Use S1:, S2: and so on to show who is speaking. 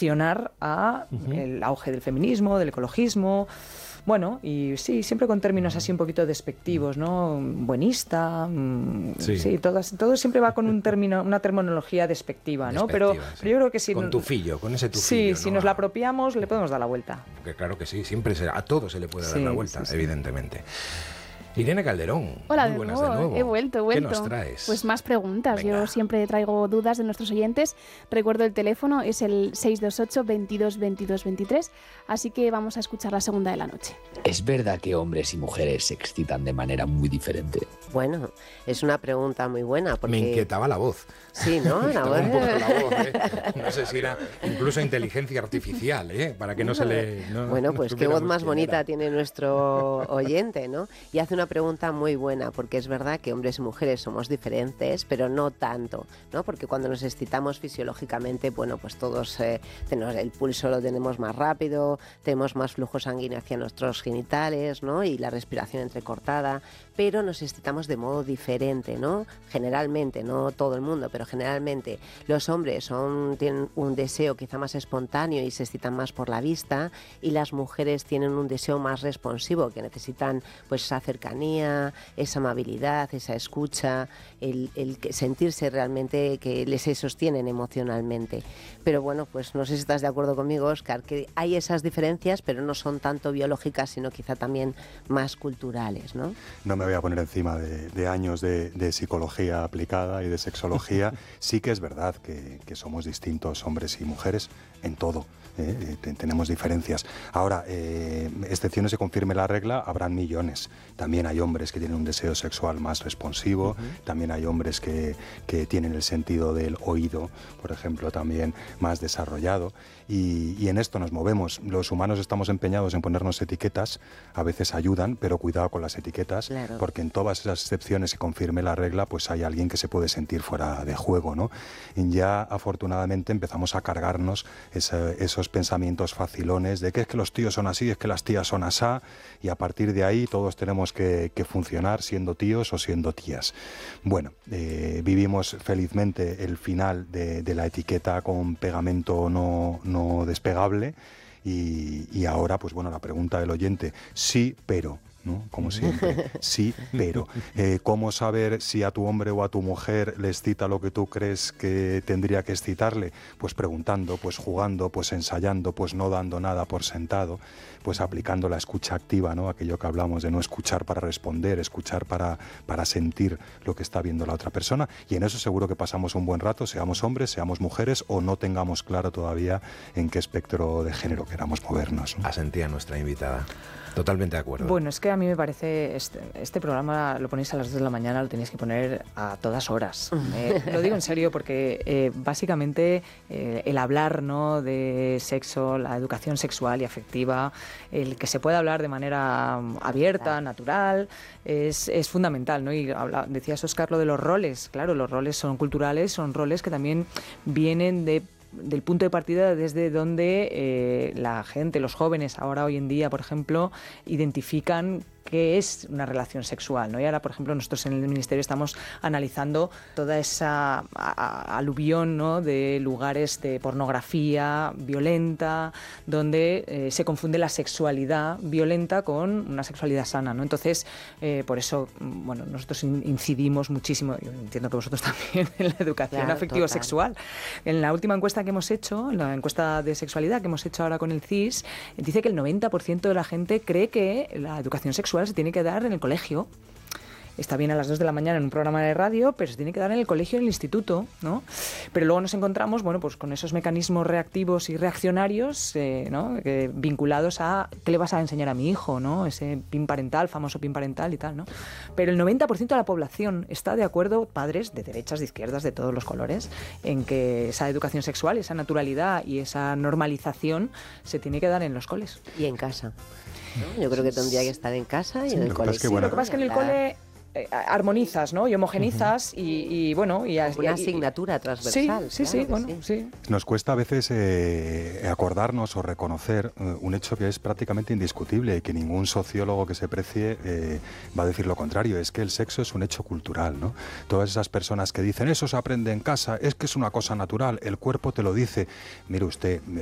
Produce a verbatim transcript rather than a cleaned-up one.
S1: reaccionar a uh-huh. el auge del feminismo, del ecologismo. Bueno, y sí, siempre con términos así un poquito despectivos, ¿no? Buenista, sí, sí todo, todo siempre va con un término, una terminología despectiva, ¿no? Pero, sí. pero yo creo que si...
S2: Con tufillo, con ese tufillo.
S1: Sí, si ¿no? nos la apropiamos, le podemos dar la vuelta.
S2: Porque claro que sí, siempre se, a todo se le puede dar
S1: sí,
S2: la vuelta,
S1: sí, sí.
S2: evidentemente. Irene Calderón.
S3: Hola,
S2: muy
S3: de
S2: buenas
S3: nuevo.
S2: de nuevo.
S3: He vuelto, he vuelto.
S2: ¿Qué nos traes?
S3: Pues más preguntas.
S2: Venga.
S3: Yo siempre traigo dudas de nuestros oyentes. Recuerdo el teléfono, es el seis dos ocho, veintidós, veintidós, veintitrés. Así que vamos a escuchar la segunda de la noche.
S4: ¿Es verdad que hombres y mujeres se excitan de manera muy diferente?
S5: Bueno, es una pregunta muy buena porque...
S2: Me inquietaba la voz.
S5: Sí, ¿no? La
S2: Estaba
S5: voz...
S2: un poco la voz, ¿eh? No sé si era incluso inteligencia artificial, ¿eh? Para que no se le... No,
S5: bueno, pues
S2: no
S5: qué voz más
S2: quién
S5: bonita
S2: era.
S5: tiene nuestro oyente, ¿no? Y hace una pregunta muy buena, porque es verdad que hombres y mujeres somos diferentes, pero no tanto, ¿no? Porque cuando nos excitamos fisiológicamente, bueno, pues todos eh, tenemos el pulso lo tenemos más rápido, tenemos más flujo sanguíneo hacia nuestros genitales, ¿no? Y la respiración entrecortada, pero nos excitamos de modo diferente, ¿no? Generalmente, no todo el mundo, pero generalmente los hombres son, tienen un deseo quizá más espontáneo y se excitan más por la vista, y las mujeres tienen un deseo más responsivo, que necesitan pues esa cercanía, esa amabilidad, esa escucha, el, el sentirse realmente que les se sostienen emocionalmente. Pero bueno, pues no sé si estás de acuerdo conmigo, Óscar, que hay esas diferencias, pero no son tanto biológicas, sino quizá también más culturales, ¿no?
S6: No me voy a poner encima de, de años de, de psicología aplicada y de sexología. Sí que es verdad que, que somos distintos hombres y mujeres en todo. Eh, eh, tenemos diferencias. Ahora, eh, excepciones se confirme la regla, habrán millones. También hay hombres que tienen un deseo sexual más responsivo, uh-huh. también hay hombres que, que tienen el sentido del oído, por ejemplo, también más desarrollado. Y, y en esto nos movemos. Los humanos estamos empeñados en ponernos etiquetas, a veces ayudan, pero cuidado con las etiquetas, claro. porque en todas esas excepciones que confirme la regla, pues hay alguien que se puede sentir fuera de juego, ¿no? Y ya afortunadamente empezamos a cargarnos esa, esos pensamientos facilones de que es que los tíos son así, es que las tías son asá, y a partir de ahí todos tenemos que, que funcionar siendo tíos o siendo tías. Bueno, eh, vivimos felizmente el final de, de la etiqueta con pegamento no, no despegable, y, y ahora, pues bueno, la pregunta del oyente, sí, pero... ¿no? Como siempre, sí, pero eh, ¿cómo saber si a tu hombre o a tu mujer le excita lo que tú crees que tendría que excitarle? Pues preguntando, pues jugando, pues ensayando, pues no dando nada por sentado, pues aplicando la escucha activa, ¿no? Aquello que hablamos de no escuchar para responder, escuchar para, para sentir lo que está viendo la otra persona, y en eso seguro que pasamos un buen rato, seamos hombres, seamos mujeres, o no tengamos claro todavía en qué espectro de género queramos movernos, ¿no?
S2: Asentía nuestra invitada. Totalmente de acuerdo.
S1: Bueno, es que a mí me parece, este, este programa lo ponéis a las dos de la mañana, lo tenéis que poner a todas horas. Eh, lo digo en serio porque eh, básicamente eh, el hablar, ¿no?, de sexo, la educación sexual y afectiva, el que se pueda hablar de manera abierta, natural, es, es fundamental, ¿no? Y habla, decías, Óscar, lo de los roles. Claro, los roles son culturales, son roles que también vienen de del punto de partida desde donde eh, la gente, los jóvenes ahora hoy en día, por ejemplo, identifican qué es una relación sexual, ¿no? Y ahora, por ejemplo, nosotros en el Ministerio estamos analizando toda esa a, a, aluvión, ¿no?, de lugares de pornografía violenta, donde eh, se confunde la sexualidad violenta con una sexualidad sana, ¿no? Entonces, eh, por eso, bueno, nosotros incidimos muchísimo, yo entiendo que vosotros también, en la educación
S5: claro,
S1: afectivo-sexual. En la última encuesta que hemos hecho, en la encuesta de sexualidad que hemos hecho ahora con el C I S, dice que el noventa por ciento de la gente cree que la educación sexual se tiene que dar en el colegio. Está bien a las dos de la mañana en un programa de radio, pero se tiene que dar en el colegio, en el instituto, ¿no? Pero luego nos encontramos, bueno, pues con esos mecanismos reactivos y reaccionarios, eh, ¿no?, que, vinculados a qué le vas a enseñar a mi hijo, ¿no? Ese PIN parental, famoso PIN parental y tal, ¿no? Pero el noventa por ciento de la población está de acuerdo, padres de derechas, de izquierdas, de todos los colores, en que esa educación sexual, esa naturalidad y esa normalización se tiene que dar en los coles.
S5: Y en casa, ¿no? Yo creo que tendría que estar en casa y
S6: sí,
S5: en el
S6: lo
S5: cole.
S6: que,
S1: Sí,
S6: bueno,
S1: lo que pasa es que en el cole eh, armonizas, ¿no?, y homogenizas, uh-huh. y, y bueno... Y,
S5: una
S1: y,
S5: asignatura transversal.
S1: Sí, sí,
S5: claro
S1: sí, bueno,
S5: sí.
S1: sí.
S6: Nos cuesta a veces eh, acordarnos o reconocer eh, un hecho que es prácticamente indiscutible y que ningún sociólogo que se precie eh, va a decir lo contrario, es que el sexo es un hecho cultural, ¿no? Todas esas personas que dicen, eso se aprende en casa, es que es una cosa natural, el cuerpo te lo dice. Mire usted,